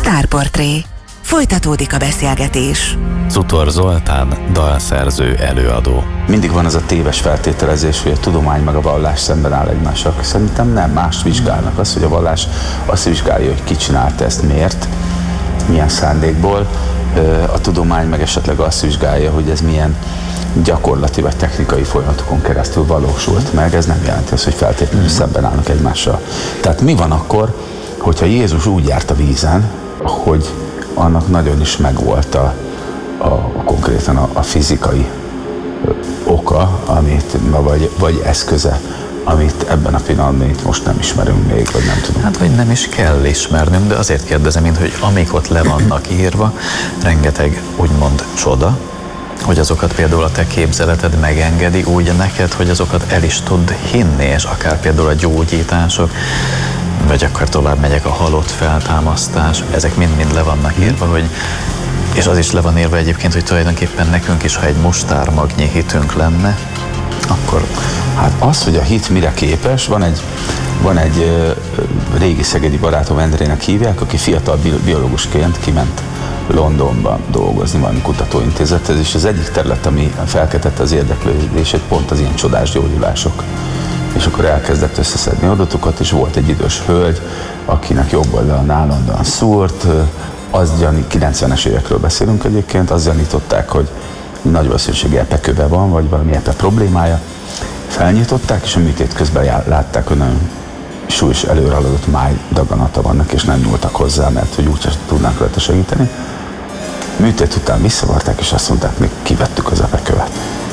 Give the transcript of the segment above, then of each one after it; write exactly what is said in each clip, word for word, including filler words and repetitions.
Sztárportré. Folytatódik a beszélgetés. Zutor Zoltán, dalszerző, előadó. Mindig van az a téves feltételezés, hogy a tudomány meg a vallás szemben áll egymással. Szerintem nem, mást vizsgálnak. Az, hogy a vallás azt vizsgálja, hogy ki csinálta ezt, miért, milyen szándékból. A tudomány meg esetleg azt vizsgálja, hogy ez milyen gyakorlati vagy technikai folyamatokon keresztül valósult meg. Ez nem jelenti azt, hogy feltétlenül szemben állnak egymással. Tehát mi van akkor, hogyha Jézus úgy járt a vízen, hogy annak nagyon is megvolt a, a, a konkrétan a, a fizikai ö, oka, amit, vagy, vagy eszköze, amit ebben a pillanatban itt most nem ismerünk még, vagy nem tudom. Hát, vagy nem is kell ismernünk, de azért kérdezem, mint hogy amik ott le vannak írva, rengeteg úgymond csoda, hogy azokat például a te képzeleted megengedi úgy neked, hogy azokat el is tud hinni, és akár például a gyógyítások, vagy akkor tovább megyek, a halott feltámasztás, ezek mind-mind le vannak írva, hogy, és az is le van írva egyébként, hogy tulajdonképpen nekünk is, ha egy mustármagnyi hitünk lenne, akkor... Hát az, hogy a hit mire képes, van egy, van egy ö, régi szegedi barátom, Endrének hívják, aki fiatal biológusként kiment Londonban dolgozni valami kutatóintézethez, és az egyik terület, ami felkeltette az érdeklődését, pont az ilyen csodás gyógyulások. És akkor elkezdett összeszedni adatokat, és volt egy idős hölgy, akinek jobb oldalon állandóan szúrt, az gyanít, kilencvenes évekről beszélünk egyébként, azt gyanították, hogy nagy valószínűség epeköve van, vagy valami epe problémája. Felnyitották, és a műtét közben látták, hogy nagyon súlyos előrehaladott májdaganata vannak, és nem nyúltak hozzá, mert hogy úgyse tudnánk rajta segíteni. Műtét után visszavarták, és azt mondták, még kivettük az epekövet.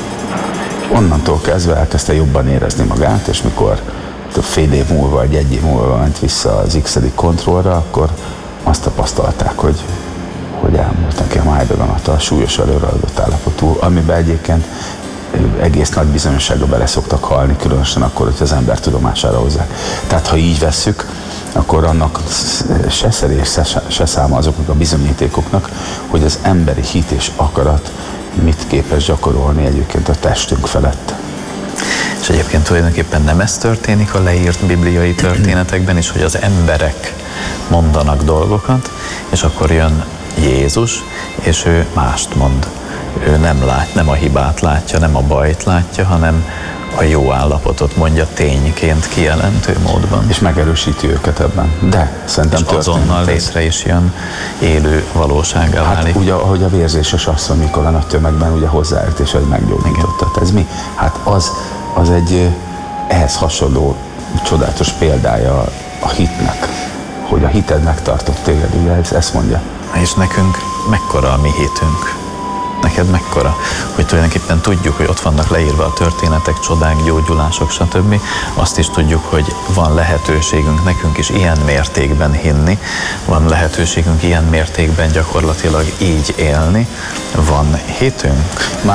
Onnantól kezdve elkezdte jobban érezni magát, és mikor fél év múlva, vagy egy év múlva ment vissza az x-edik kontrollra, akkor azt tapasztalták, hogy, hogy elmúlt neki a májdaganata, a súlyos előrehaladott állapotú, amiben egyébként egész nagy bizonyossággal bele szoktak halni, különösen akkor, hogy az ember tudomására hozzák. Tehát ha így vesszük, akkor annak se szerés, se, se száma azoknak a bizonyítékoknak, hogy az emberi hit és akarat mit képes gyakorolni egyébként a testünk felett. És egyébként tulajdonképpen nem ez történik a leírt bibliai történetekben is, hogy az emberek mondanak dolgokat, és akkor jön Jézus, és ő mást mond. Ő nem lát, nem a hibát látja, nem a bajt látja, hanem a jó állapotot mondja tényként kijelentő módban. És megerősíti őket ebben. De szerintem és azonnal létre is jön élő valósággá hát válik. ugye, ahogy a vérzéses asszony, mikor a nagy tömegben ugye hozzáért, és hogy meggyógyította. Ez mi? Hát az, az egy ehhez hasonló csodálatos példája a hitnek, hogy a hited megtartott téged, ugye ez, ezt mondja. És nekünk mekkora a mi hitünk? Neked mekkora? Hogy tulajdonképpen tudjuk, hogy ott vannak leírva a történetek, csodák, gyógyulások, stb. Azt is tudjuk, hogy van lehetőségünk nekünk is ilyen mértékben hinni, van lehetőségünk ilyen mértékben gyakorlatilag így élni, van hitünk.